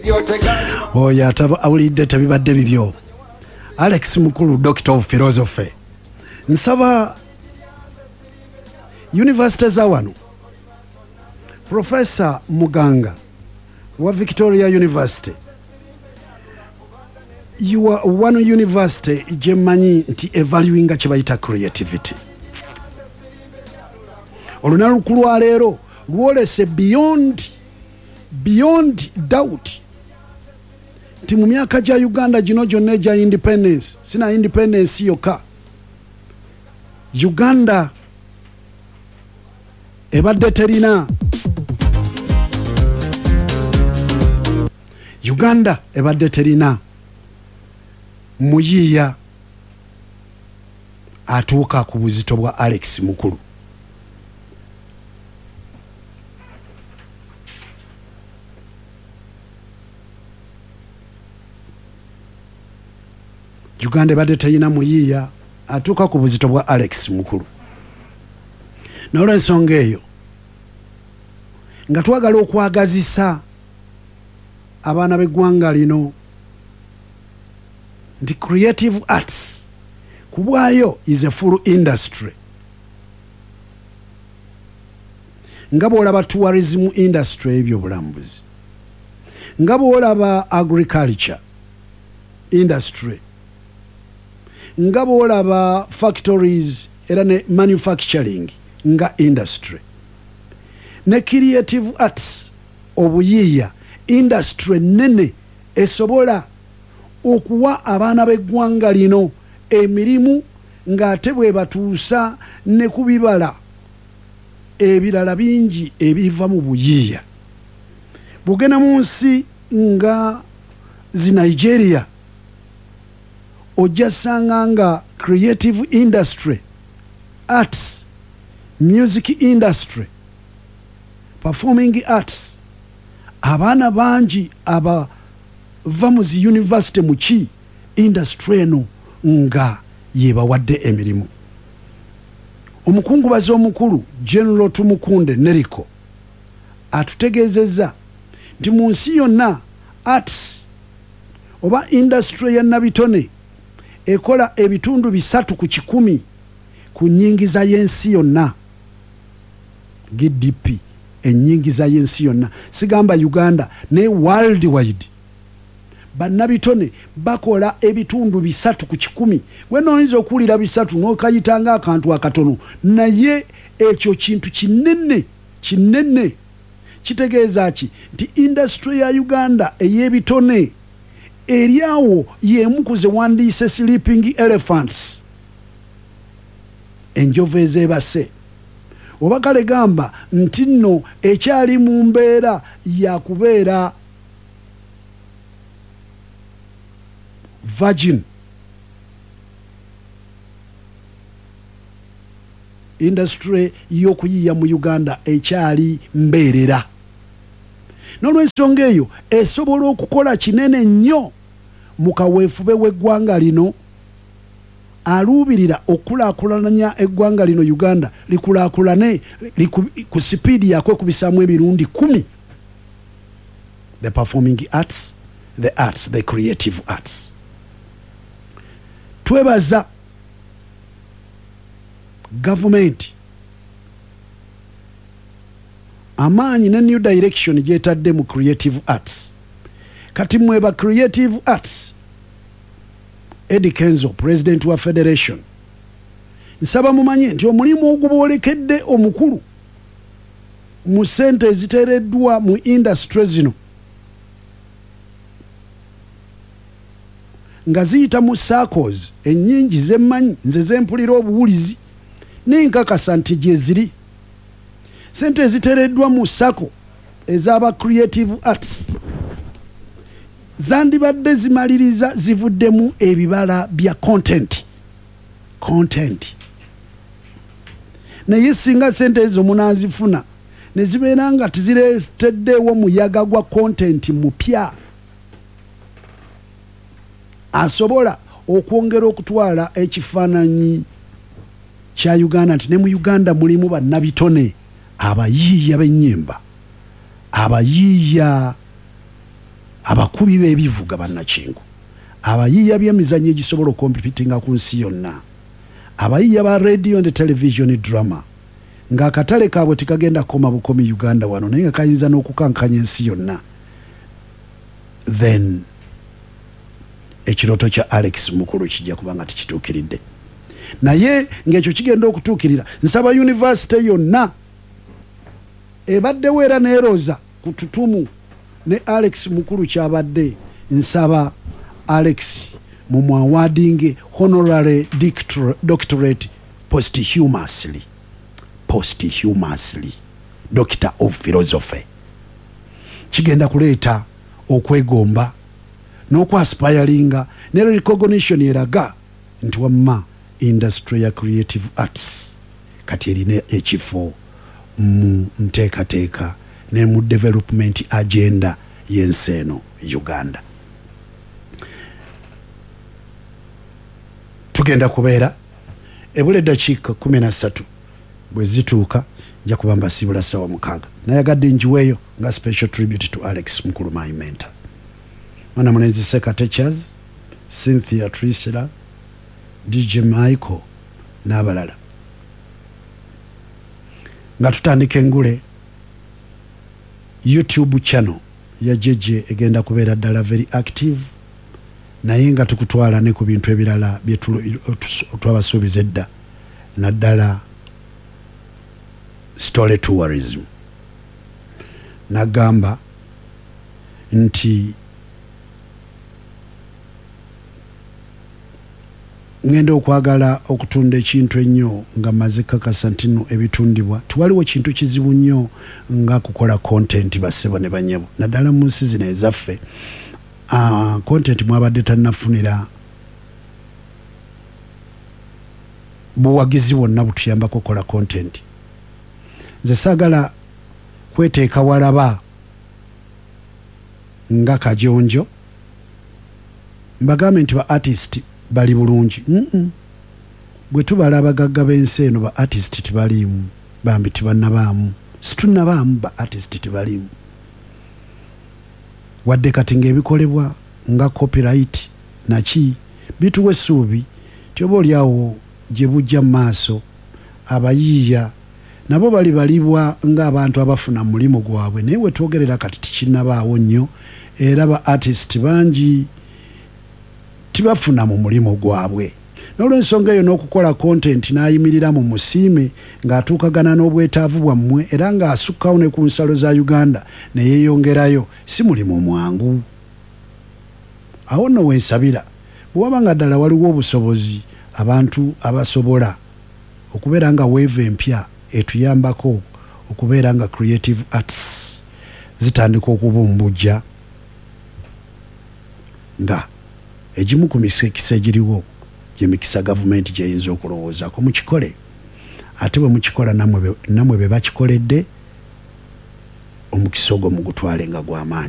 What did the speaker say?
oyo awulidde tebibadde bibyo. Alex Mukulu, Doctor of Philosophy. Nsaba University za wano Professor Muganga wa Victoria University. You are one university jemanyi nti evaluinga kibayita creativity. Olunalu kulwa leero lwolese beyond doubt nti mu myaka gya Uganda gino gyonna gya independence, sina independence yokka, Uganda ebadde terina, Uganda ebadde terina muyiiya atuuka ku buzito bwa Alex Mukulu. Uganda ebadde terina muyiiya atuuka ku buzito bwa Alex Mukulu. N'olw'ensonga eyo nga twagala okwagazisa abaana b'eggwanga lino nti creative arts kubwayo is a full industry. Nga bw'olaba tourism industry eby'obulambuzi, nga bw'olaba agriculture industry, nga bw'olaba factories era ne manufacturing nga industry, ne creative arts obuyiiya industry nene esobola okuwa abaana b'eggwanga lino emirimu ng'ate bwe batuusa ne ku bibala ebirala bingi ebiva mu buyiiya. Bugena mu nsi nga zi Nigeria ojja sanga nga creative industry, arts, music industry, performing arts, abaana bangi aba vamuzi university muki industry eno nga yebawadde emirimu. Omukungubazi omukulu General Tumukunde Neriko atutegeezezza nti mu nsi yonna arts oba industry ya nabitone ekola ebitundu 3 ku 100 ku nnyingiza y'ensi yonna, GDP ennyingiza y'ensi yonna, sigamba Uganda ne worldwide. Bannabitone bakola ebitundu 3 ku 100. Gwe noyinza okuwulira 3 n'okayitanga akantu akatono, naye ekyo kintu kinene. Kitegeeza ki nti industry ya Uganda ey'ebitone eriawo y'emu ku ze wandiise sleeping elephants, enjovu ez'ebase. Oba kale gamba nti nno ekyali mu mbeera ya kubeera virgin. Industry y'okuyiiya mu Uganda ekyali mbeerera. N'olw'ensonga eyo esobola okukola kinene nnyo mu kaweefube w'eggwanga lino, aluubirira okulaakulanya eggwanga lino Uganda likulaakulane ku sipiidi yakwekubisaamu emirundi 10. The performing arts, the creative arts. Twebaza government amaanyi ne new direction gyetadde mu creative arts. Kati mweba creative arts, Eddie Kenzo, president wa federation, nsaba mumanye nti omulimu oguboolekedde omukulu mu sente eziteereddwa mu industry zino nga ziyita mu circles ennyingi z'emmanyi nze zempulira obuwulizi n'enkakasa nti gye ziri. Sente eziteereddwa mu circle ez'aba creative arts zandibadde zimaliriza zivuddemu ebibala bya content. Naye singa sente ezo munazifuna ne zibeera nga tizireeteddeewo muyaga gwa content mupya asobola okwongera okutwala ekifaananyi kya Uganda nti ne mu Uganda mulimu bannabitone, abayiiya b'ennyimba, abayiiya abakubi b'ebivuga bannakingu, abayiiya by'emizannyo egisobola okompitinga ku nsi yonna, abayiiya ba radio and television drama, ng'akatale kaabwe tekagenda koma bukomi Uganda wano naye nga kayinza n'okukankanya ensi yonna, then ekirooto kya Alex Mukulu kijja kubanga tikituukiridde. Naye ng'ekyo kigenda okutuukirira, nsaba university yonna ebaddewo era neerooza ku tutumu ne Alex Mukulu kyabadde, nsaba Alex mumwawadinge honorary doctorate posthumously, Doctor of Philosophy. Kigenda kuleeta okwegomba n'okwaspiringa ne recognition eraga nti wamma industry ya creative arts kati erina ekifo mu nteekateeka ne mu development agenda y'ensi eno Uganda. Tugenda kubeera ebula eddakiika 13 bwe zituuka nja kubamba sibula ssaawa 6 nayagadde njiweeyo nga special tribute to Alex Mukulu, my mentor. Mwana Mulenzi Seka Teachers, Cynthia Trisela, DJ Michael n'abalala. Nga tutandika engule YouTube channel ya Jeje egenda kubeera ddala very active, naye nga tukutwala ne ku bintu ebirala bye twabasuubiza edda, naddala story tourism. Nagamba nti ngenda okwagala okutunda ekintu ennyo nga maze kakasa nti nno ebitundibwa tuwaliwo kintu kizibu nnyo nga kukola content bassebo ne banyabo, naddala mu nsi zino ezaffe. Content mwabadde tannafunira buwagizi bwonna butuyambako okukola content. Nze saagala kweteeka walaba nga kajonjo mbagambe nti ba artist bali bulungi. Bwe tubala abagagga b'ensi eno ba artist tibaliimu, bambi tibannabaamu, situnnabaamu ba artist tibaliimu. Wadde kati ng'ebikolebwa nga copyright naki bituwa essuubi ti oba oliawo gye bujja mu maaso abayiiya nabo balibwa ng'abantu abafuna mulimu gwabwe, naye we twogerera kati tikinnabaawo nnyo era ba artist bangi tibafuna mu mulimu gwabwe. N'olw'ensonga eyo n'okukola content n'ayimirira mu musiime ng'atuukagana n'obwetaavu bwammwe era ng'asukkawo ne ku nsalo za Uganda ne yeeyongerayo, si mulimu mwangu. Awo nno weensabira bwe waba nga ddala waliwo obusobozi abantu abasobola okubeera nga weeve empya etuyambako okubeera nga creative arts zitandika okubumbujja, nga egimu ku mikisa egiriwo gy'emikisa gavumenti gyeyinza okulowoozaako mukikole, ate bwe mukikola namwe be bakikoledde omukisa ogwo mugutwale nga gw'amaanyi.